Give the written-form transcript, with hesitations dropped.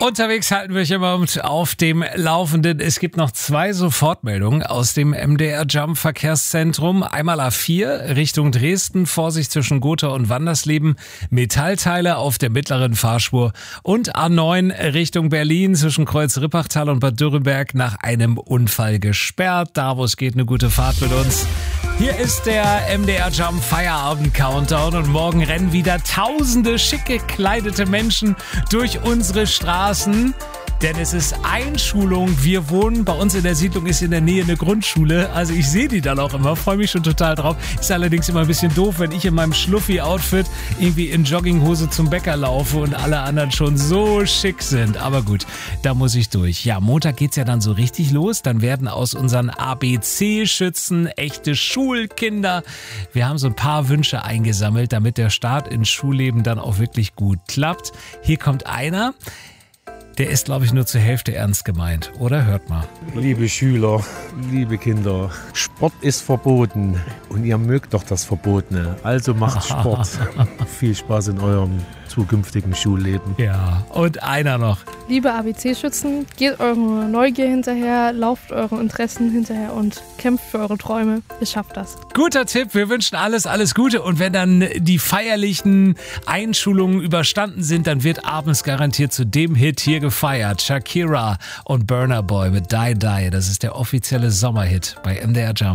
Unterwegs halten wir euch immer auf dem Laufenden. Es gibt noch 2 Sofortmeldungen aus dem MDR Jump Verkehrszentrum. Einmal A4 Richtung Dresden, Vorsicht zwischen Gotha und Wandersleben, Metallteile auf der mittleren Fahrspur. Und A9 Richtung Berlin zwischen Kreuz-Rippachtal und Bad Dürrenberg nach einem Unfall gesperrt. Da, wo es geht, eine gute Fahrt mit uns. Hier ist der MDR Jump Feierabend Countdown und morgen rennen wieder tausende schick gekleidete Menschen durch unsere Straßen. Denn es ist Einschulung. Wir wohnen, bei uns in der Siedlung ist in der Nähe eine Grundschule. Also ich sehe die dann auch immer, freue mich schon total drauf. Ist allerdings immer ein bisschen doof, wenn ich in meinem Schluffi-Outfit irgendwie in Jogginghose zum Bäcker laufe und alle anderen schon so schick sind. Aber gut, da muss ich durch. Ja, Montag geht's ja dann so richtig los. Dann werden aus unseren ABC-Schützen echte Schulkinder. Wir haben so ein paar Wünsche eingesammelt, damit der Start ins Schulleben dann auch wirklich gut klappt. Hier kommt einer. Der ist, glaube ich, nur zur Hälfte ernst gemeint, oder? Hört mal. Liebe Schüler, liebe Kinder, Sport ist verboten und ihr mögt doch das Verbotene. Also macht Sport. Viel Spaß in eurem zukünftigen Schulleben. Ja, und einer noch. Liebe ABC-Schützen, geht eurer Neugier hinterher, lauft euren Interessen hinterher und kämpft für eure Träume. Ihr schafft das. Guter Tipp, wir wünschen alles Gute. Und wenn dann die feierlichen Einschulungen überstanden sind, dann wird abends garantiert zu dem Hit hier gefeiert. Shakira und Burna Boy mit Die Die. Das ist der offizielle Sommerhit bei MDR Jump.